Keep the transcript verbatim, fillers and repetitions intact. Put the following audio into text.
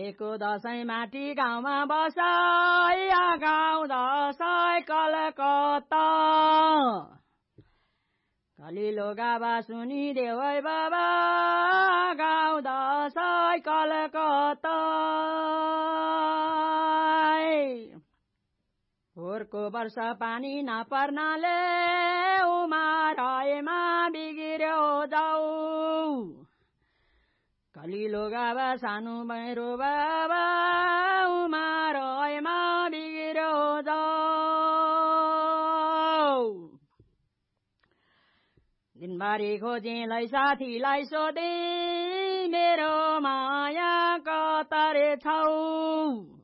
आएको दशैँमा टी गाउँमा बसाई गाउँ दशैँ कलकत्ता कलिलो गाबा सुनिदेऊ है बाबा गाउँ दशैँ कलकत्ता पोहोरको वर्ष पानी नपर्नाले उमाराइमा बिग्र्यो जाऊ कलिलो गाबा सानो मेरो बाबा उमाराइमा बिग्र्यो जाऊ दिनभरि खोजेलाई साथीलाई सोधे मेरो माया कता रे छौ